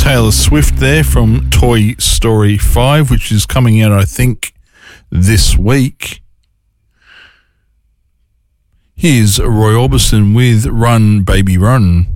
Taylor Swift there from Toy Story 5, which is coming out, I think, this week. Here's Roy Orbison with Run, Baby, Run.